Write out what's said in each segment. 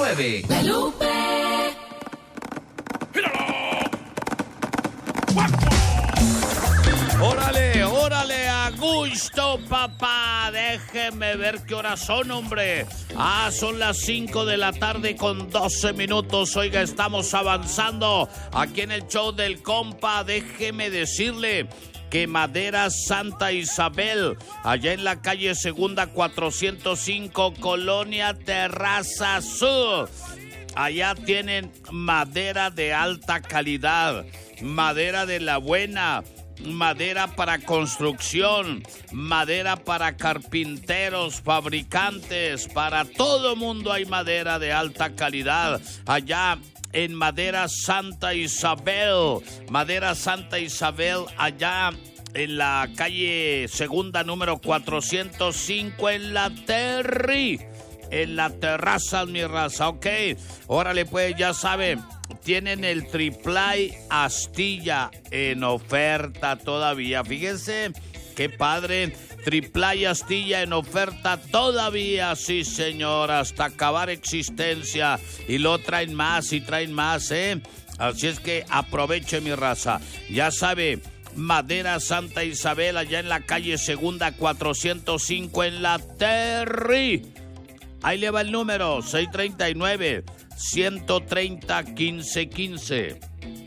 639. La Lupe. ¡Órale, órale! ¡A gusto, papá! Déjeme ver qué horas son, hombre. Son las 5 de la tarde con 12 minutos. Oiga, estamos avanzando aquí en el show del compa. Déjeme decirle que Maderas Santa Isabel, allá en la calle Segunda 405, Colonia Terraza Sur. Allá tienen madera de alta calidad, madera de la buena, madera para construcción, madera para carpinteros, fabricantes, para todo mundo hay madera de alta calidad. Allá en Madera Santa Isabel, allá en la calle Segunda número 405 en la en la terraza, mi raza, ok. Órale, pues, ya saben, tienen el triplay astilla en oferta todavía. Fíjense, qué padre. Triplay astilla en oferta todavía, sí, señor, hasta acabar existencia. Y lo traen más, ¿eh? Así es que aproveche, mi raza. Ya sabe, Madera Santa Isabel, allá en la calle Segunda 405 en la Ahí le va el número, 639-130-1515.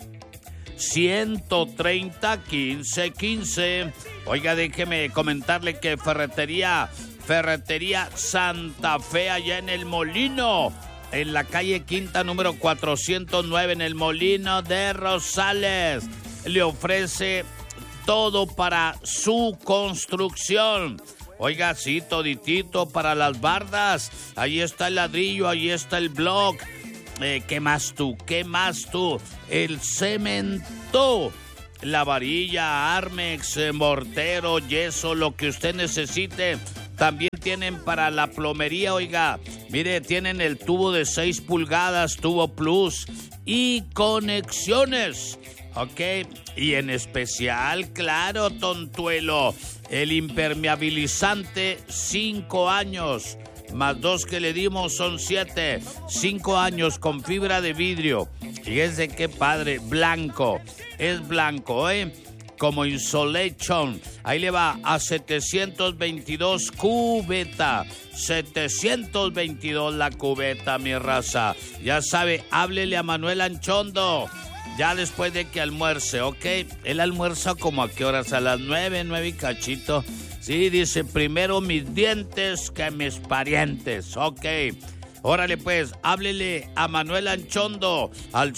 130-1515. Oiga, déjeme comentarle que Ferretería Santa Fe, allá en El Molino, en la calle Quinta número 409, en El Molino de Rosales, le ofrece todo para su construcción. Oiga, sí, toditito para las bardas. Ahí está el ladrillo, ahí está el block. ¿Qué más tú? El cemento, la varilla, Armex, mortero, yeso, lo que usted necesite. También tienen para la plomería, oiga. Mire, tienen el tubo de 6 pulgadas, tubo plus y conexiones. Ok, y en especial, claro, tontuelo, el impermeabilizante 5 años, más 2 que le dimos son 7, 5 años con fibra de vidrio. Fíjense qué padre, blanco, es blanco, como Insulation. Ahí le va a 722 cubeta, 722 la cubeta, mi raza. Ya sabe, háblele a Manuel Anchondo. Ya después de que almuerce, ¿ok? Él almuerza como a qué horas, a las 9 y cachito. Sí, dice, primero mis dientes que mis parientes, ok. Órale pues, háblele a Manuel Anchondo al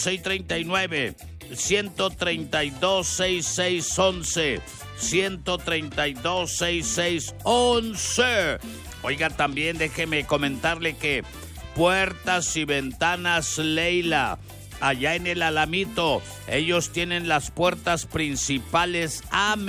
639-132-6611. 132-6611. Oiga, también déjeme comentarle que Puertas y Ventanas Leila, allá en el Alamito, ellos tienen las puertas principales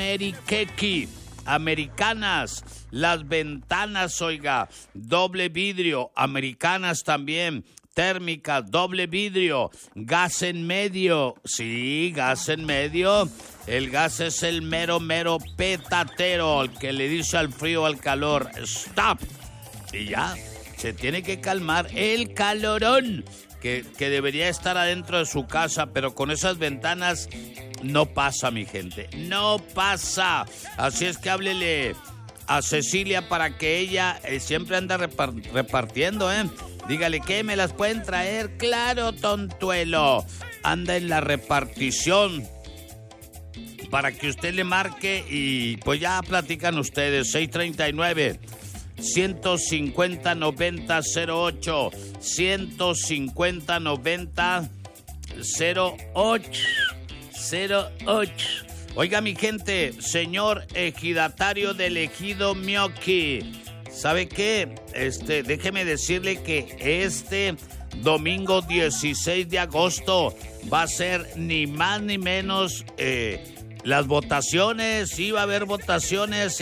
americanas, las ventanas, oiga, doble vidrio, americanas también, térmicas, doble vidrio, gas en medio, sí, gas en medio. El gas es el mero petatero, el que le dice al frío, al calor, stop. Y ya, se tiene que calmar el calorón que debería estar adentro de su casa, pero con esas ventanas no pasa, mi gente, no pasa. Así es que háblele a Cecilia para que ella siempre anda repartiendo, Dígale que me las pueden traer, claro, tontuelo. Anda en la repartición para que usted le marque y pues ya platican ustedes. 639-150-9008, 150-9008. Oiga, mi gente, señor ejidatario del ejido Mioqui, ¿sabe qué? Déjeme decirle que este domingo 16 de agosto va a ser ni más ni menos las votaciones. Sí, va a haber votaciones,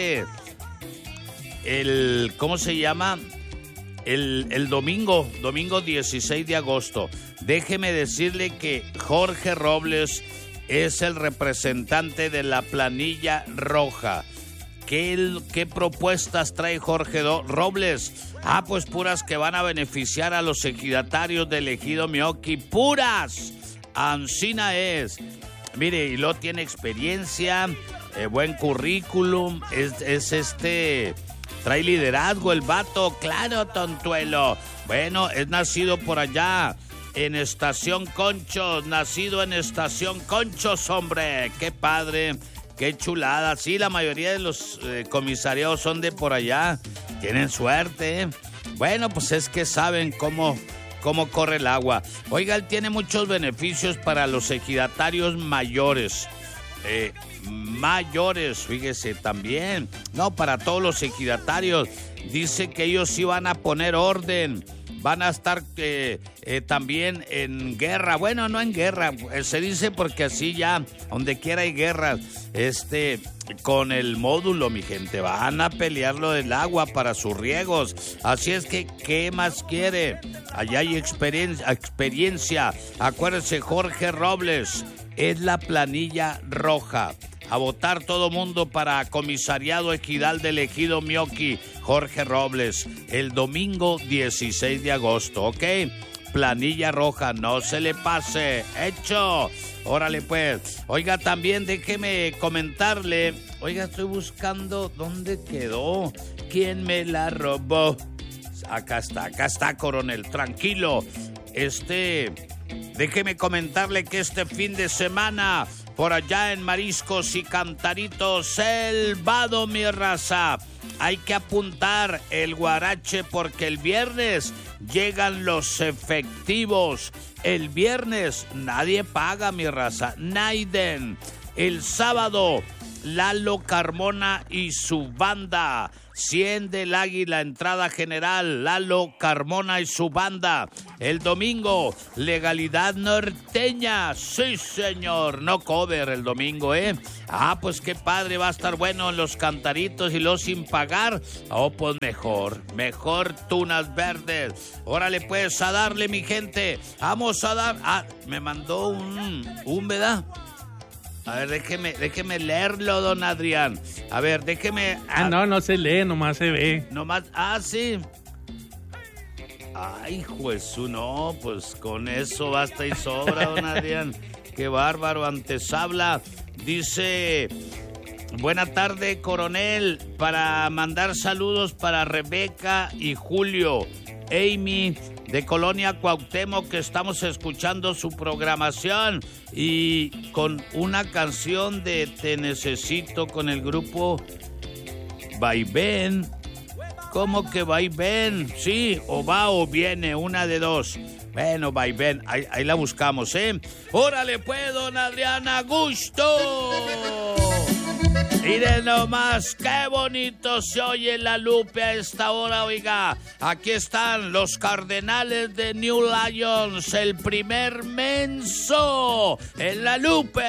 ¿cómo se llama? El domingo 16 de agosto. Déjeme decirle que Jorge Robles es el representante de la planilla roja. ¿Qué propuestas trae Jorge Robles? Pues puras que van a beneficiar a los ejidatarios del ejido Mioqui. ¡Puras! Ancina es. Mire, y lo tiene experiencia, buen currículum, trae liderazgo el vato, claro, tontuelo. Bueno, es nacido por allá, en Estación Conchos, hombre, qué padre. Qué chulada. Sí, la mayoría de los comisariados son de por allá. Tienen suerte, ¿eh? Bueno, pues es que saben cómo corre el agua. Oiga, él tiene muchos beneficios para los ejidatarios mayores. Fíjese, también. No, para todos los ejidatarios. Dice que ellos sí van a poner orden. Van a estar también en guerra. Bueno, no en guerra, se dice porque así ya, donde quiera hay guerras. Con el módulo, mi gente, van a pelear lo del agua para sus riegos. Así es que, ¿qué más quiere? Allá hay experiencia. Acuérdense, Jorge Robles, es la planilla roja. A votar todo mundo para comisariado ejidal del ejido Mioqui, Jorge Robles, el domingo 16 de agosto, ¿ok? Planilla roja, no se le pase. ¡Hecho! Órale pues. Oiga, también déjeme comentarle. Oiga, estoy buscando dónde quedó. ¿Quién me la robó? Acá está, coronel, tranquilo. Déjeme comentarle que este fin de semana, por allá en Mariscos y Cantaritos, el Vado, mi raza, hay que apuntar el guarache porque el viernes llegan los efectivos. El viernes nadie paga, mi raza, Naiden. El sábado, Lalo Carmona y su banda. 100 del Águila, entrada general, Lalo Carmona y su banda. El domingo, Legalidad Norteña, sí señor, no cover el domingo, pues qué padre, va a estar bueno en los Cantaritos y los sin pagar. Pues mejor Tunas Verdes. Órale pues, a darle, mi gente, vamos a dar, me mandó un ¿verdad? A ver, déjeme leerlo, don Adrián. A ver, déjeme... No se lee, nomás se ve. Sí. Ay, Jesús, no, pues con eso basta y sobra, don Adrián. Qué bárbaro, antes habla. Dice, buena tarde, coronel, para mandar saludos para Rebeca y Julio. Amy de Colonia Cuauhtémoc, que estamos escuchando su programación y con una canción de Te Necesito con el grupo Vaivén. ¿Cómo que Vaivén? Sí, o va o viene, una de dos. Bueno, Vaivén, ahí la buscamos, ¡Órale pues, don Adrián, a gusto! Miren nomás, qué bonito se oye la Lupe a esta hora, oiga. Aquí están los Cardenales de New Lions, el primer menso en la Lupe.